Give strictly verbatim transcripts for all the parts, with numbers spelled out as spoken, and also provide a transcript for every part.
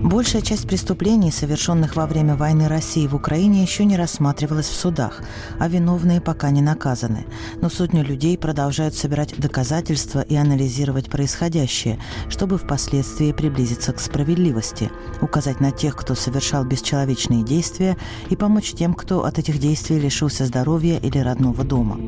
Большая часть преступлений, совершенных во время войны России в Украине, еще не рассматривалась в судах, а виновные пока не наказаны. Но сотни людей продолжают собирать доказательства и анализировать происходящее, чтобы впоследствии приблизиться к справедливости, указать на тех, кто совершал бесчеловечные действия, и помочь тем, кто от этих действий лишился здоровья или родного дома.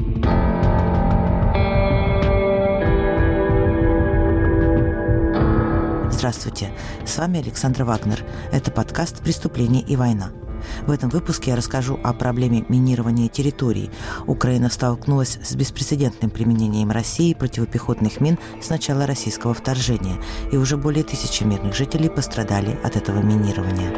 Здравствуйте, с вами Александра Вагнер. Это подкаст «Преступление и война». В этом выпуске я расскажу о проблеме минирования территорий. Украина столкнулась с беспрецедентным применением России противопехотных мин с начала российского вторжения, и уже более тысячи мирных жителей пострадали от этого минирования.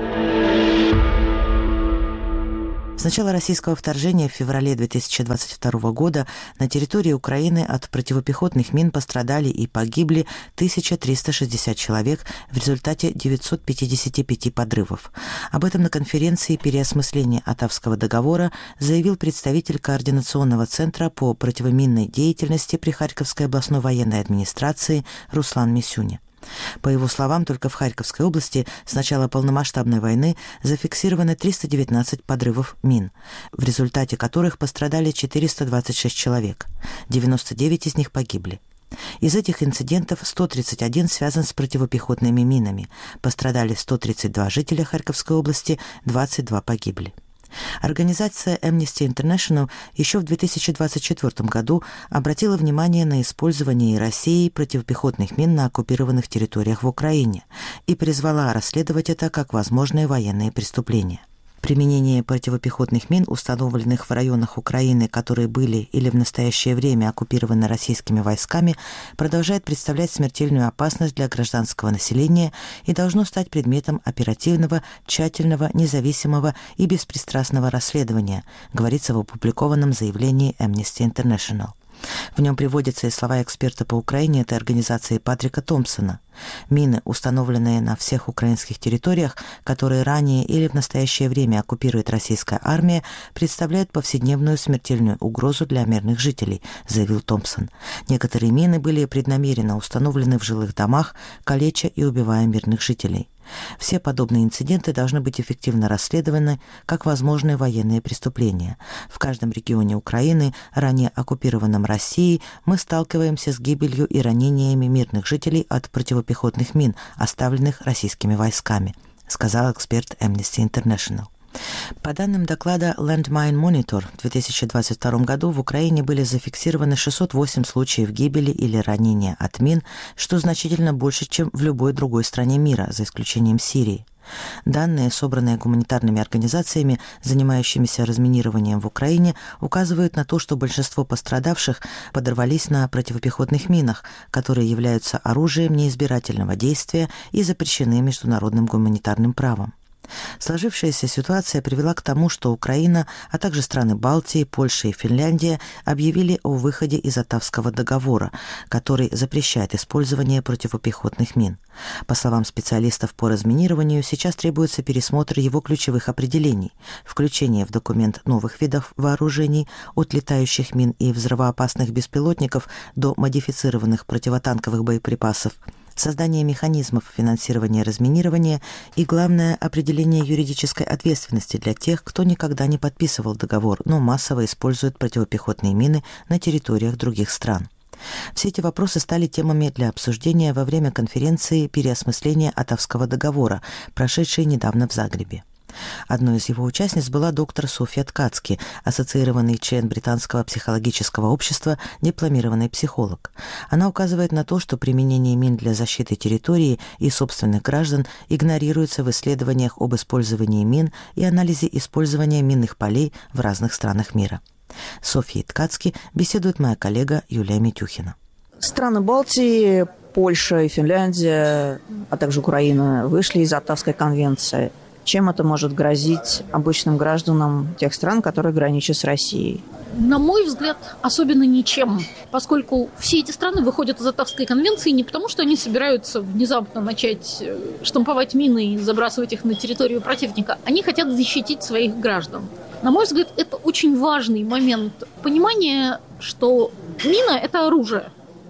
С начала российского вторжения в феврале две тысячи двадцать второго года на территории Украины от противопехотных мин пострадали и погибли тысяча триста шестьдесят человек в результате девятьсот пятьдесят пять подрывов. Об этом на конференции «Переосмысление Оттавского договора» заявил представитель Координационного центра по противоминной деятельности при Харьковской областной военной администрации Руслан Мисюня. По его словам, только в Харьковской области с начала полномасштабной войны зафиксировано триста девятнадцать подрывов мин, в результате которых пострадали четыреста двадцать шесть человек. девяносто девять из них погибли. Из этих инцидентов сто тридцать один связан с противопехотными минами. Пострадали сто тридцать два жителя Харьковской области, двадцать два погибли. Организация Amnesty International еще в две тысячи двадцать четвёртом году обратила внимание на использование Россией противопехотных мин на оккупированных территориях в Украине и призвала расследовать это как возможные военные преступления. Применение противопехотных мин, установленных в районах Украины, которые были или в настоящее время оккупированы российскими войсками, продолжает представлять смертельную опасность для гражданского населения и должно стать предметом оперативного, тщательного, независимого и беспристрастного расследования, говорится в опубликованном заявлении Amnesty International. В нем приводятся и слова эксперта по Украине этой организации Патрика Томпсона. Мины, установленные на всех украинских территориях, которые ранее или в настоящее время оккупирует российская армия, представляют повседневную смертельную угрозу для мирных жителей, заявил Томпсон. Некоторые мины были преднамеренно установлены в жилых домах, калеча и убивая мирных жителей. Все подобные инциденты должны быть эффективно расследованы как возможные военные преступления. В каждом регионе Украины, ранее оккупированном Россией, мы сталкиваемся с гибелью и ранениями мирных жителей от противопехотных мин, оставленных российскими войсками, сказал эксперт Amnesty International. По данным доклада Landmine Monitor, в две тысячи двадцать втором году в Украине были зафиксированы шестьсот восемь случаев гибели или ранения от мин, что значительно больше, чем в любой другой стране мира, за исключением Сирии. Данные, собранные гуманитарными организациями, занимающимися разминированием в Украине, указывают на то, что большинство пострадавших подорвались на противопехотных минах, которые являются оружием неизбирательного действия и запрещены международным гуманитарным правом. Сложившаяся ситуация привела к тому, что Украина, а также страны Балтии, Польша и Финляндия объявили о выходе из Оттавского договора, который запрещает использование противопехотных мин. По словам специалистов по разминированию, сейчас требуется пересмотр его ключевых определений, включение в документ новых видов вооружений, от летающих мин и взрывоопасных беспилотников до модифицированных противотанковых боеприпасов, создание механизмов финансирования разминирования и, главное, определение юридической ответственности для тех, кто никогда не подписывал договор, но массово использует противопехотные мины на территориях других стран. Все эти вопросы стали темами для обсуждения во время конференции «Переосмысление Оттавского договора», прошедшей недавно в Загребе. Одной из его участниц была доктор Софья Ткацки, ассоциированный член Британского психологического общества, дипломированный психолог. Она указывает на то, что применение мин для защиты территории и собственных граждан игнорируется в исследованиях об использовании мин и анализе использования минных полей в разных странах мира. С Софьей Ткацки беседует моя коллега Юлия Митюхина. Страны Балтии, Польша и Финляндия, а также Украина вышли из Оттавской конвенции. Чем это может грозить обычным гражданам тех стран, которые граничат с Россией? На мой взгляд, особенно ничем, поскольку все эти страны выходят из Оттавской конвенции не потому, что они собираются внезапно начать штамповать мины и забрасывать их на территорию противника. Они хотят защитить своих граждан. На мой взгляд, это очень важный момент понимания, что мина – это оружие.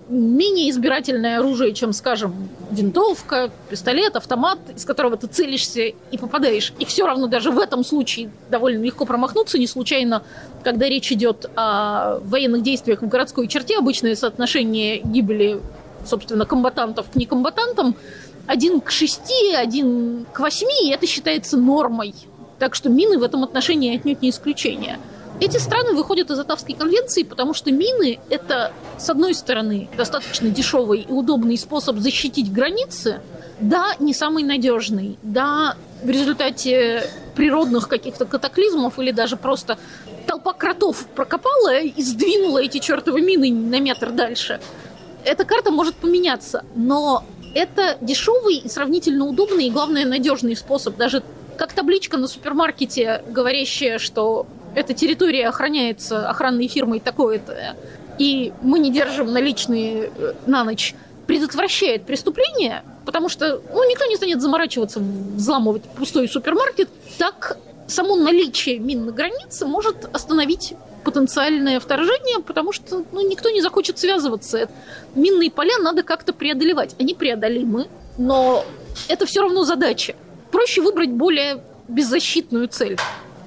менее избирательное оружие, чем, скажем, винтовка, пистолет, автомат, из которого ты целишься и попадаешь. И все равно даже в этом случае довольно легко промахнуться. Не случайно, когда речь идет о военных действиях в городской черте, обычное соотношение гибели, собственно, комбатантов к некомбатантам один к шести, один к восьми, и это считается нормой. Так что мины в этом отношении отнюдь не исключение. Эти страны выходят из Оттавской конвенции, потому что мины – это, с одной стороны, достаточно дешевый и удобный способ защитить границы, да, не самый надежный, да, в результате природных каких-то катаклизмов или даже просто толпа кротов прокопала и сдвинула эти чертовы мины на метр дальше. Эта карта может поменяться, но это дешевый и сравнительно удобный и, главное, надежный способ. Даже как табличка на супермаркете, говорящая, что эта территория охраняется охранной фирмой такой-то, и мы не держим наличные на ночь, предотвращает преступление, потому что ну, никто не станет заморачиваться, взламывать пустой супермаркет, так само наличие мин на границе может остановить потенциальное вторжение, потому что ну, никто не захочет связываться. Минные поля надо как-то преодолевать. Они преодолимы, но это все равно задача. Проще выбрать более беззащитную цель.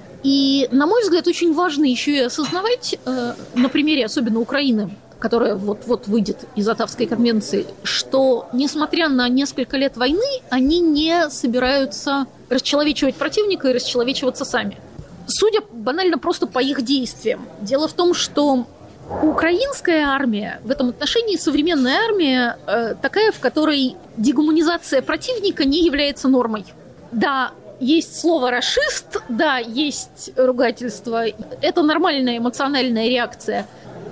И, на мой взгляд, очень важно еще и осознавать, э, на примере особенно Украины, которая вот-вот выйдет из Оттавской конвенции, что, несмотря на несколько лет войны, они не собираются расчеловечивать противника и расчеловечиваться сами. Судя банально просто по их действиям. Дело в том, что украинская армия, в этом отношении современная армия, э, такая, в которой дегуманизация противника не является нормой. Да, есть слово «рашист», да, есть ругательство. Это нормальная эмоциональная реакция.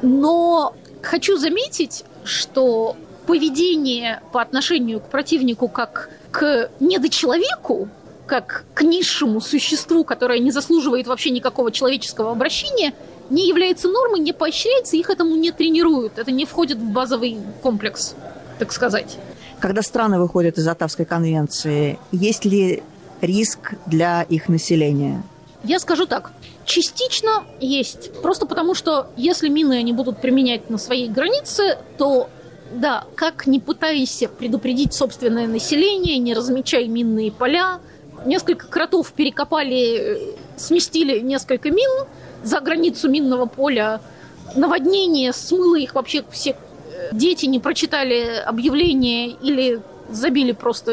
Но хочу заметить, что поведение по отношению к противнику как к недочеловеку, как к низшему существу, которое не заслуживает вообще никакого человеческого обращения, не является нормой, не поощряется, их этому не тренируют. Это не входит в базовый комплекс, так сказать. Когда страны выходят из Оттавской конвенции, есть ли риск для их населения? Я скажу так. Частично есть. Просто потому, что если мины они будут применять на своей границе, то, да, как ни пытайся предупредить собственное население, не размечай минные поля. Несколько кротов перекопали, сместили несколько мин за границу минного поля. Наводнение смыло их вообще все. Дети не прочитали объявление или забили просто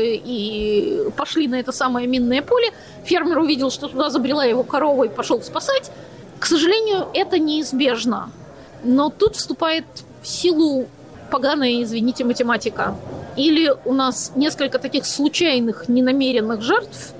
и пошли на это самое минное поле. Фермер увидел, что туда забрела его корова и пошел спасать. К сожалению, это неизбежно. Но тут вступает в силу поганая, извините, математика. Или у нас несколько таких случайных, ненамеренных жертв,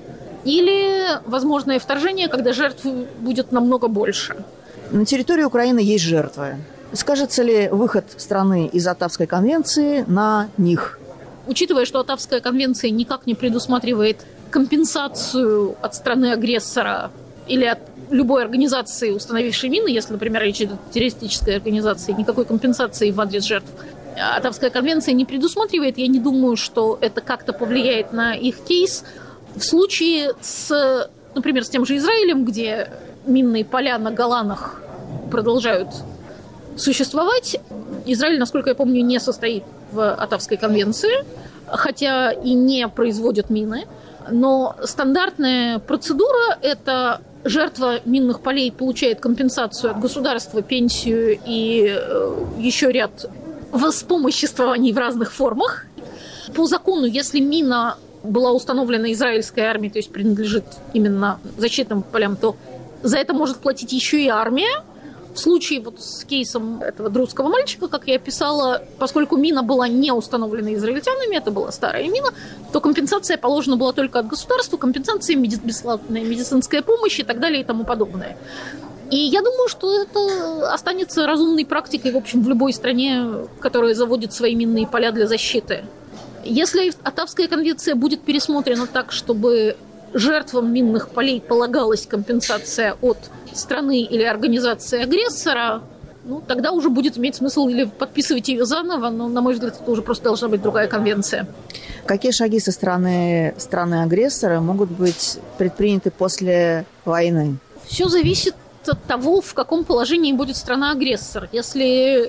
или возможное вторжение, когда жертв будет намного больше. На территории Украины есть жертвы. Скажется ли выход страны из Оттавской конвенции на них? Учитывая, что Оттавская конвенция никак не предусматривает компенсацию от страны-агрессора или от любой организации, установившей мины, если, например, речь идет о террористической организации, никакой компенсации в адрес жертв Оттавская конвенция не предусматривает, я не думаю, что это как-то повлияет на их кейс. В случае с, например, с тем же Израилем, где минные поля на Голанах продолжают существовать, Израиль, насколько я помню, не состоит в Оттавской конвенции, хотя и не производит мины. Но стандартная процедура – это жертва минных полей получает компенсацию от государства, пенсию и еще ряд воспомоществований в разных формах. По закону, если мина была установлена израильской армией, то есть принадлежит именно защитным полям, то за это может платить еще и армия. В случае вот с кейсом этого друзского мальчика, как я писала, поскольку мина была не установлена израильтянами, это была старая мина, то компенсация положена была только от государства, компенсация, меди- бесплатная медицинская помощь и так далее и тому подобное. И я думаю, что это останется разумной практикой, в общем, в любой стране, которая заводит свои минные поля для защиты. Если Оттавская конвенция будет пересмотрена так, чтобы жертвам минных полей полагалась компенсация от страны или организации агрессора, ну, тогда уже будет иметь смысл или подписывать ее заново, но, на мой взгляд, это уже просто должна быть другая конвенция. Какие шаги со стороны страны-агрессора могут быть предприняты после войны? Все зависит от того, в каком положении будет страна-агрессор. Если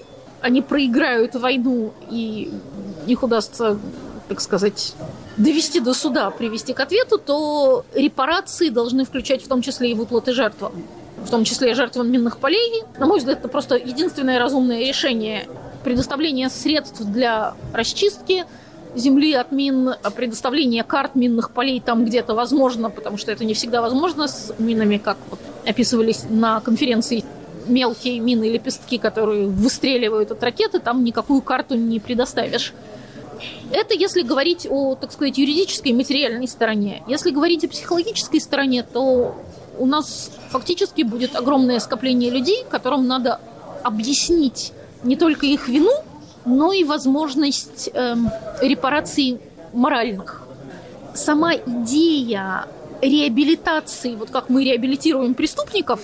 они проиграют войну и их удастся, так сказать, довести до суда, привести к ответу, то репарации должны включать в том числе и выплаты жертвам, в том числе и жертвам минных полей. На мой взгляд, это просто единственное разумное решение предоставления средств для расчистки земли от мин, предоставление карт минных полей там где-то возможно, потому что это не всегда возможно с минами, как вот описывались на конференции, мелкие мины, лепестки, которые выстреливают от ракеты, там никакую карту не предоставишь. Это если говорить о, так сказать, юридической и материальной стороне. Если говорить о психологической стороне, то у нас фактически будет огромное скопление людей, которым надо объяснить не только их вину, но и возможность э, репараций моральных. Сама идея реабилитации, вот как мы реабилитируем преступников,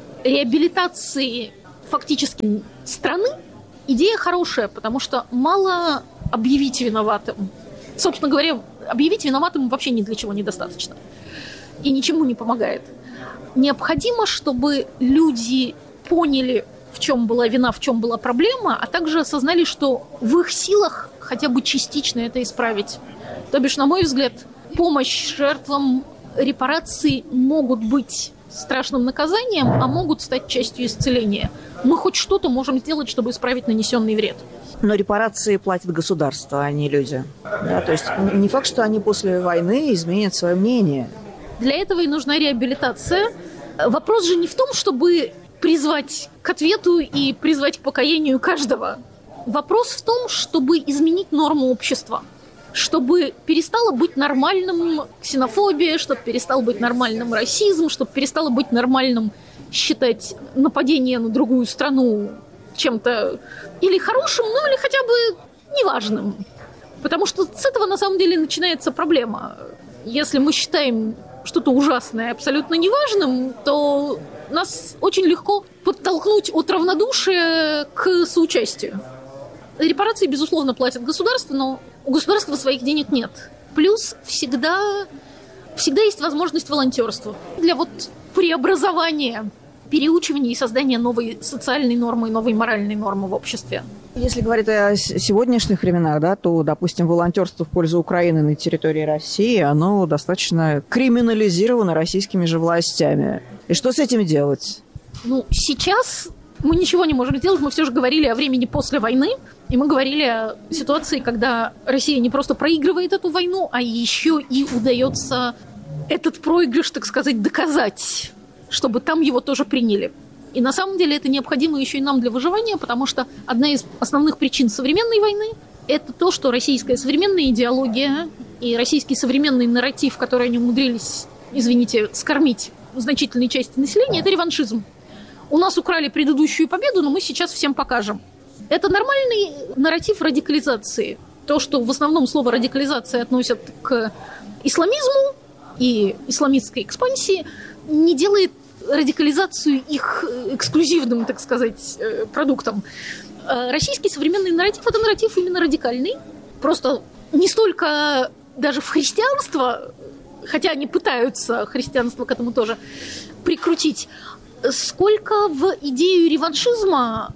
реабилитации фактически страны, идея хорошая, потому что мало объявить виноватым. Собственно говоря, объявить виноватым вообще ни для чего недостаточно. И ничему не помогает. Необходимо, чтобы люди поняли, в чем была вина, в чем была проблема, а также осознали, что в их силах хотя бы частично это исправить. То бишь, на мой взгляд, помощь жертвам, репарации могут быть страшным наказанием, а могут стать частью исцеления. Мы хоть что-то можем сделать, чтобы исправить нанесенный вред. Но репарации платит государство, а не люди. Да, то есть не факт, что они после войны изменят свое мнение. Для этого и нужна реабилитация. Вопрос же не в том, чтобы призвать к ответу и призвать к покаянию каждого. Вопрос в том, чтобы изменить норму общества. Чтобы перестало быть нормальным ксенофобия, чтобы перестал быть нормальным расизм, чтобы перестало быть нормальным считать нападение на другую страну чем-то или хорошим, ну или хотя бы неважным. Потому что с этого на самом деле начинается проблема. Если мы считаем что-то ужасное абсолютно неважным, то нас очень легко подтолкнуть от равнодушия к соучастию. Репарации, безусловно, платит государство, но у государства своих денег нет. Плюс всегда, всегда есть возможность волонтерства для вот преобразования, переучивания и создания новой социальной нормы, новой моральной нормы в обществе. Если говорить о сегодняшних временах, да, то, допустим, волонтерство в пользу Украины на территории России, оно достаточно криминализировано российскими же властями. И что с этим делать? Ну, сейчас мы ничего не можем сделать. Мы все же говорили о времени после войны, и мы говорили о ситуации, когда Россия не просто проигрывает эту войну, а еще и удается этот проигрыш, так сказать, доказать, чтобы там его тоже приняли. И на самом деле это необходимо еще и нам для выживания, потому что одна из основных причин современной войны – это то, что российская современная идеология и российский современный нарратив, который они умудрились, извините, скормить значительной части населения – это реваншизм. У нас украли предыдущую победу, но мы сейчас всем покажем. Это нормальный нарратив радикализации. То, что в основном слово радикализация относят к исламизму и исламистской экспансии, не делает радикализацию их эксклюзивным, так сказать, продуктом. Российский современный нарратив – это нарратив именно радикальный. Просто не столько даже в христианство, хотя они пытаются христианство к этому тоже прикрутить, сколько в идею реваншизма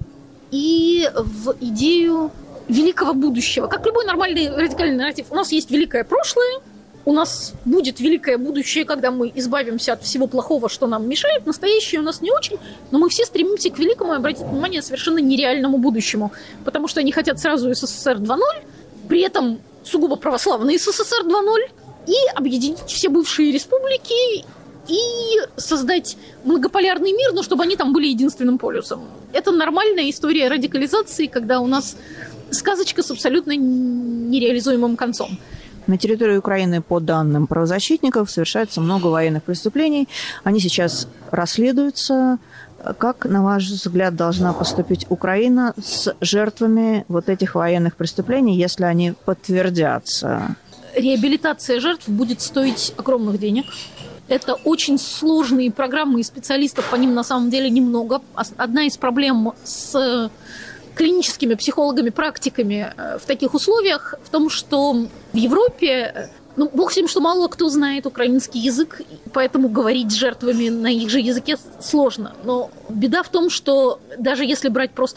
и в идею великого будущего. Как любой нормальный радикальный нарратив. У нас есть великое прошлое, у нас будет великое будущее, когда мы избавимся от всего плохого, что нам мешает. Настоящее у нас не очень, но мы все стремимся к великому, и обратите внимание, совершенно нереальному будущему. Потому что они хотят сразу СССР два ноль, при этом сугубо православный СССР два ноль, и объединить все бывшие республики, и создать многополярный мир, но чтобы они там были единственным полюсом. Это нормальная история радикализации, когда у нас сказочка с абсолютно нереализуемым концом. На территории Украины, по данным правозащитников, совершается много военных преступлений. Они сейчас расследуются. Как, на ваш взгляд, должна поступить Украина с жертвами вот этих военных преступлений, если они подтвердятся? Реабилитация жертв будет стоить огромных денег. Это очень сложные программы, и специалистов по ним на самом деле немного. Одна из проблем с клиническими психологами, практиками в таких условиях в том, что в Европе, ну, бог с ним, что мало кто знает украинский язык, поэтому говорить с жертвами на их же языке сложно. Но беда в том, что даже если брать просто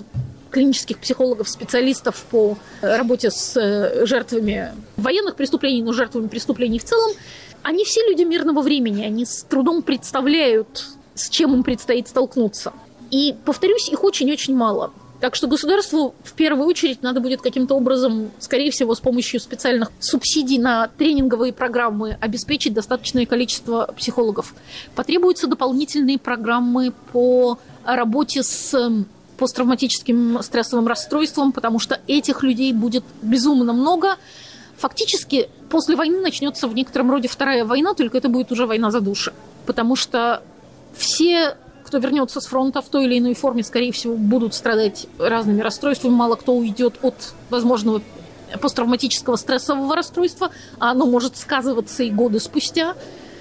клинических психологов, специалистов по работе с жертвами военных преступлений, но жертвами преступлений в целом, они все люди мирного времени, они с трудом представляют, с чем им предстоит столкнуться. И, повторюсь, их очень-очень мало. Так что государству в первую очередь надо будет каким-то образом, скорее всего, с помощью специальных субсидий на тренинговые программы обеспечить достаточное количество психологов. Потребуются дополнительные программы по работе с посттравматическим стрессовым расстройством, потому что этих людей будет безумно много. Фактически после войны начнется в некотором роде вторая война, только это будет уже война за души. Потому что все, кто вернется с фронта в той или иной форме, скорее всего, будут страдать разными расстройствами. Мало кто уйдет от возможного посттравматического стрессового расстройства, а оно может сказываться и годы спустя.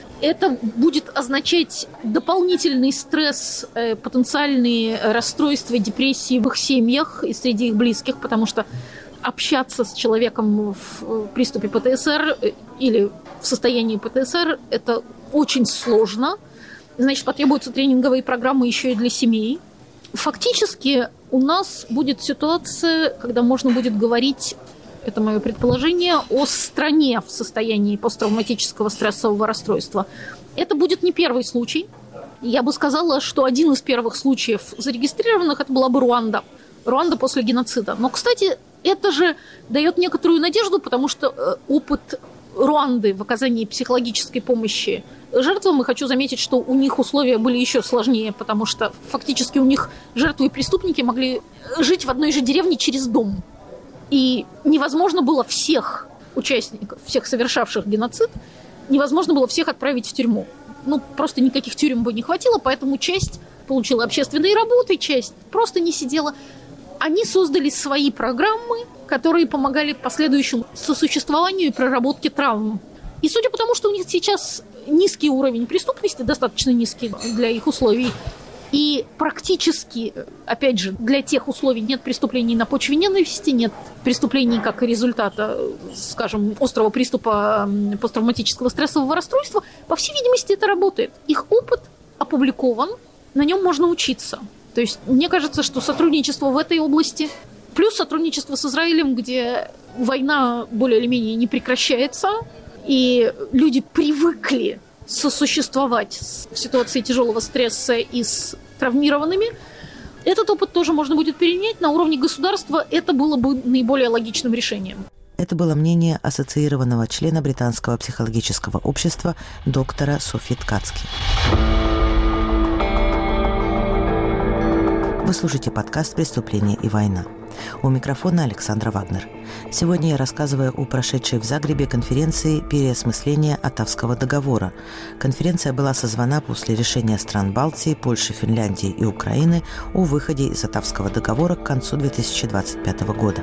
Это будет означать дополнительный стресс, потенциальные расстройства, депрессии в их семьях и среди их близких, потому что общаться с человеком в приступе ПТСР или в состоянии ПТСР – это очень сложно. Значит, потребуются тренинговые программы еще и для семей. Фактически у нас будет ситуация, когда можно будет говорить, это мое предположение, о стране в состоянии посттравматического стрессового расстройства. Это будет не первый случай. Я бы сказала, что один из первых случаев зарегистрированных – это была бы Руанда. Руанда после геноцида. Но, кстати, это же дает некоторую надежду, потому что опыт Руанды в оказании психологической помощи жертвам, и хочу заметить, что у них условия были еще сложнее, потому что фактически у них жертвы и преступники могли жить в одной же деревне через дом. И невозможно было всех участников, всех совершавших геноцид, невозможно было всех отправить в тюрьму. Ну, просто никаких тюрем бы не хватило, поэтому часть получила общественные работы, часть просто не сидела. Они создали свои программы, которые помогали последующему сосуществованию и проработке травм. И судя по тому, что у них сейчас низкий уровень преступности, достаточно низкий для их условий, и практически, опять же, для тех условий нет преступлений на почве ненависти, нет преступлений как результата, скажем, острого приступа посттравматического стрессового расстройства, по всей видимости, это работает. Их опыт опубликован, на нем можно учиться. То есть мне кажется, что сотрудничество в этой области, плюс сотрудничество с Израилем, где война более или менее не прекращается, и люди привыкли сосуществовать в ситуации тяжелого стресса и с травмированными, этот опыт тоже можно будет перенять. На уровне государства это было бы наиболее логичным решением. Это было мнение ассоциированного члена Британского психологического общества доктора Софьи Ткацки. Вы слушаете подкаст «Преступление и война». У микрофона Александра Вагнер. Сегодня я рассказываю о прошедшей в Загребе конференции переосмысления Оттавского договора. Конференция была созвана после решения стран Балтии, Польши, Финляндии и Украины о выходе из Оттавского договора к концу две тысячи двадцать пятого года.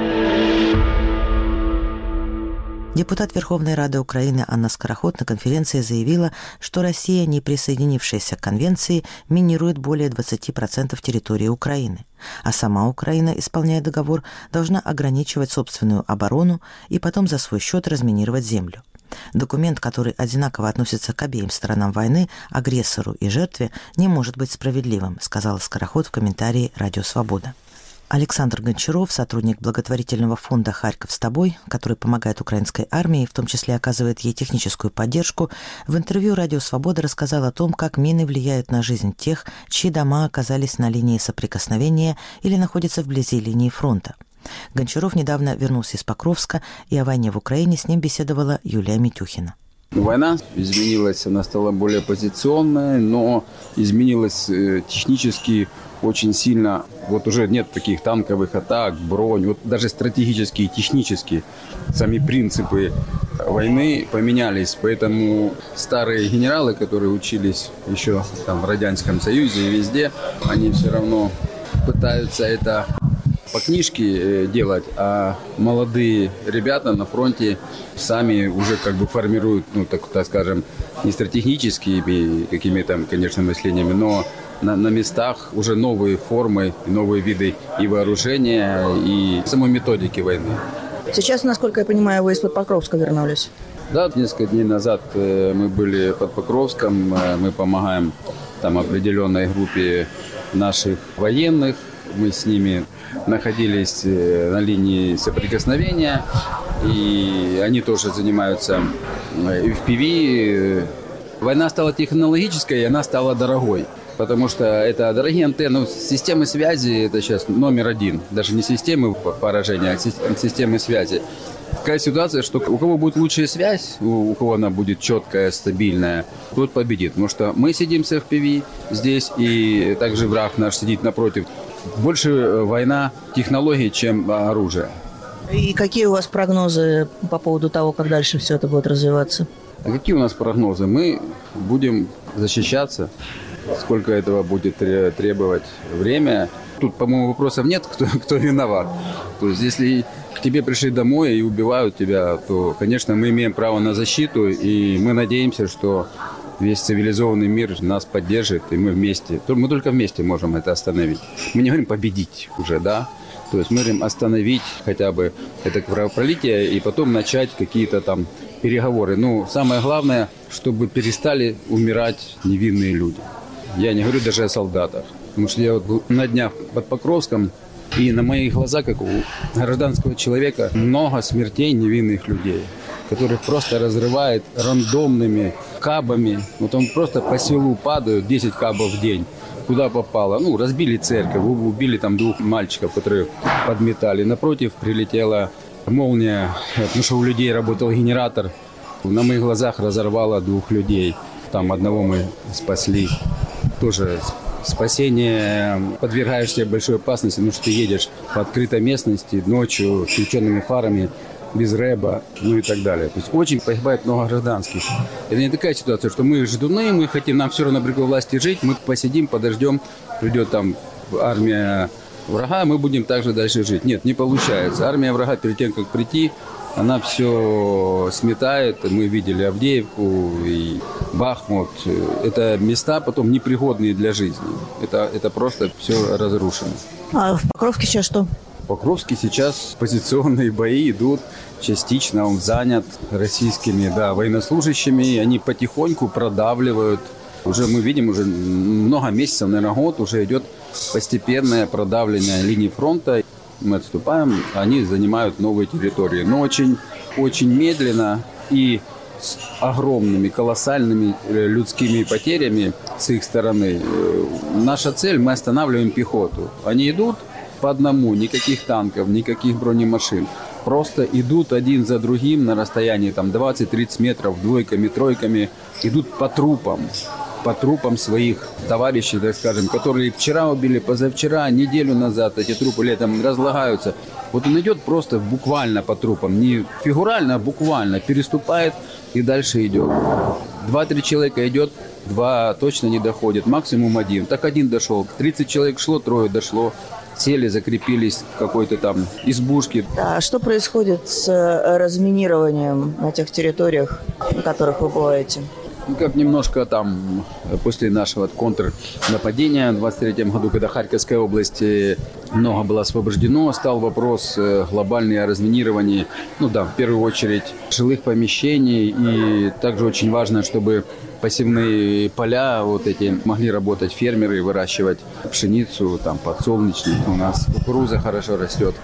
Депутат Верховной Рады Украины Анна Скороход на конференции заявила, что Россия, не присоединившаяся к конвенции, минирует более двадцать процентов территории Украины, а сама Украина, исполняя договор, должна ограничивать собственную оборону и потом за свой счет разминировать землю. Документ, который одинаково относится к обеим сторонам войны, агрессору и жертве, не может быть справедливым, сказала Скороход в комментарии «Радио Свобода». Александр Гончаров, сотрудник благотворительного фонда «Харьков с тобой», который помогает украинской армии, в том числе оказывает ей техническую поддержку, в интервью «Радио Свобода» рассказал о том, как мины влияют на жизнь тех, чьи дома оказались на линии соприкосновения или находятся вблизи линии фронта. Гончаров недавно вернулся из Покровска, и о войне в Украине с ним беседовала Юлия Митюхина. Война изменилась, она стала более позиционной, но изменилась э, технически очень сильно. Вот уже нет таких танковых атак, бронь, вот даже стратегические, технические сами принципы войны поменялись. Поэтому старые генералы, которые учились еще там в Радянском Союзе и везде, они все равно пытаются это по книжке делать, а молодые ребята на фронте сами уже как бы формируют, ну так, так скажем, не стратегическими какими-то, конечно, мышлениями, но на, на местах уже новые формы, новые виды и вооружения, и самой методики войны. Сейчас, насколько я понимаю, вы из-под Покровска вернулись? Да, несколько дней назад мы были под Покровском, мы помогаем там определенной группе наших военных, мы с ними находились на линии соприкосновения, и они тоже занимаются эф пи ви. Война стала технологической, и она стала дорогой. Потому что это дорогие антенны, системы связи, это сейчас номер один. Даже не системы поражения, а системы связи. Такая ситуация, что у кого будет лучшая связь, у кого она будет четкая, стабильная, тот победит. Потому что мы сидим с эф пи ви здесь, и также враг наш сидит напротив. Больше война технологий, чем оружие. И какие у вас прогнозы по поводу того, как дальше все это будет развиваться? А какие у нас прогнозы? Мы будем защищаться. Сколько этого будет требовать время. Тут, по-моему, вопросов нет, кто, кто виноват. То есть, если к тебе пришли домой и убивают тебя, то, конечно, мы имеем право на защиту, и мы надеемся, что весь цивилизованный мир нас поддержит, и мы вместе, мы только вместе можем это остановить. Мы не говорим победить уже, да? То есть мы говорим остановить хотя бы это кровопролитие и потом начать какие-то там переговоры. Ну, самое главное, чтобы перестали умирать невинные люди. Я не говорю даже о солдатах. Потому что я вот был на днях под Покровском, и на моих глазах, как у гражданского человека, много смертей невинных людей, которых просто разрывает рандомными кабами. Вот он просто по селу падают, десять кабов в день. Куда попало? Ну, разбили церковь, убили там двух мальчиков, которые подметали. Напротив прилетела молния, потому что у людей работал генератор. На моих глазах разорвало двух людей. Там одного мы спасли. Тоже спасение, подвергаешься большой опасности, потому что ты едешь по открытой местности ночью с включенными фарами, без рэба, ну и так далее. То есть очень погибает много гражданских. Это не такая ситуация, что мы ждуны, мы хотим, нам все равно при власти жить, мы посидим, подождем, придет там армия врага, мы будем также дальше жить. Нет, не получается. Армия врага перед тем, как прийти, она все сметает. Мы видели Авдеевку и Бахмут. Это места потом непригодные для жизни. Это, это просто все разрушено. А в Покровске сейчас что? В Покровске сейчас позиционные бои идут. Частично он занят российскими, да, военнослужащими. Они потихоньку продавливают. Уже мы видим, уже много месяцев, наверное, год уже идет постепенное продавливание линии фронта. Мы отступаем, они занимают новые территории. Но очень, очень медленно и с огромными, колоссальными людскими потерями с их стороны. Наша цель – мы останавливаем пехоту. Они идут по одному, никаких танков, никаких бронемашин. Просто идут один за другим на расстоянии там, двадцать-тридцать метров, двойками, тройками. Идут по трупам. по трупам своих товарищей, так скажем, которые вчера убили, позавчера, неделю назад эти трупы летом разлагаются. Вот он идет просто буквально по трупам, не фигурально, а буквально, переступает и дальше идет. Два-три человека идет, два точно не доходит, максимум один. Так один дошел, тридцать человек шло, трое дошло. Сели, закрепились в какой-то там избушке. А что происходит с разминированием на тех территориях, на которых вы бываете? Ну, как немножко там после нашего контрнападения в двадцать третьем году, когда Харьковская область много было освобождено, стал вопрос глобальный о разминировании, ну да, в первую очередь жилых помещений. И также очень важно, чтобы посевные поля вот эти могли работать фермеры, выращивать пшеницу, там подсолнечник, у нас кукуруза хорошо растет.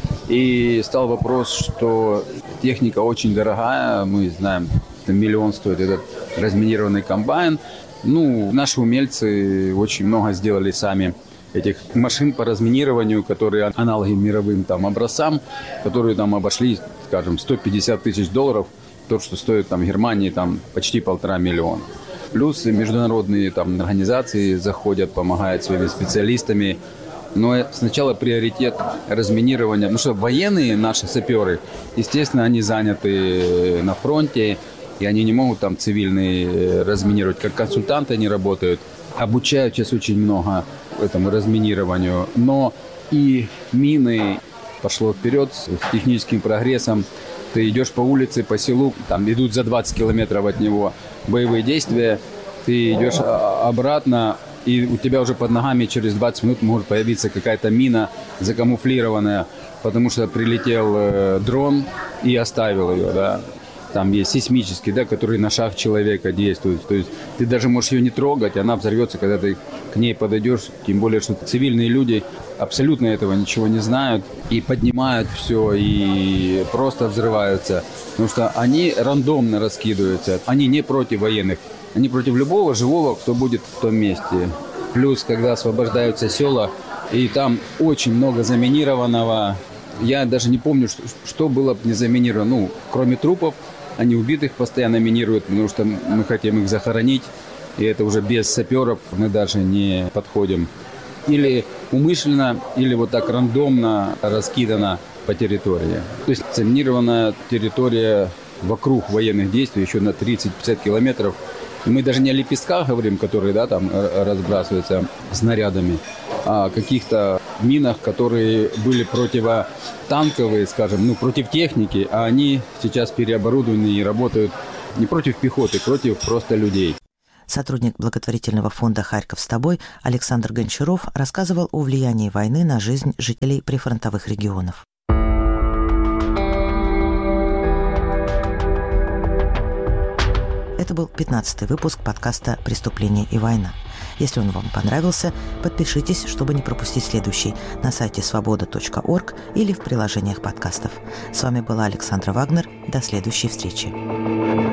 И стал вопрос, что техника очень дорогая, мы знаем, миллион стоит этот разминированный комбайн. Ну, наши умельцы очень много сделали сами этих машин по разминированию, которые аналоги мировым там образцам, которые там обошли, скажем, сто пятьдесят тысяч долларов, то, что стоит там в Германии там почти полтора миллиона. Плюс международные там организации заходят, помогают своими специалистами. Но сначала приоритет разминирования, потому что военные наши саперы, естественно, они заняты на фронте, и они не могут там цивильные разминировать. Как консультанты они работают, обучают сейчас очень много этому разминированию. Но и мины пошло вперед с техническим прогрессом. Ты идешь по улице, по селу, там идут за двадцать километров от него боевые действия, ты идешь обратно, и у тебя уже под ногами через двадцать минут может появиться какая-то мина закамуфлированная, потому что прилетел э, дрон и оставил ее, да. там есть сейсмический, да, который на шаг человека действует. То есть ты даже можешь ее не трогать, она взорвется, когда ты к ней подойдешь. Тем более, что цивильные люди абсолютно этого ничего не знают и поднимают все, и просто взрываются. Потому что они рандомно раскидываются. Они не против военных, они против любого живого, кто будет в том месте. Плюс, когда освобождаются села, и там очень много заминированного. Я даже не помню, что, что было не заминировано. Ну, кроме трупов, они убитых постоянно минируют, потому что мы хотим их захоронить. И это уже без саперов мы даже не подходим. Или умышленно, или вот так рандомно раскидано по территории. То есть заминированная территория вокруг военных действий еще на тридцать-пятьдесят километров. И мы даже не о лепестках говорим, которые, да, там разбрасываются снарядами, а о каких-то минах, которые были противотанковые, скажем, ну, против техники, а они сейчас переоборудованы и работают не против пехоты, против просто людей. Сотрудник благотворительного фонда «Харьков с тобой» Александр Гончаров рассказывал о влиянии войны на жизнь жителей прифронтовых регионов. Это был пятнадцатый выпуск подкаста «Преступление и война». Если он вам понравился, подпишитесь, чтобы не пропустить следующий на сайте свобода точка орг или в приложениях подкастов. С вами была Александра Вагнер. До следующей встречи.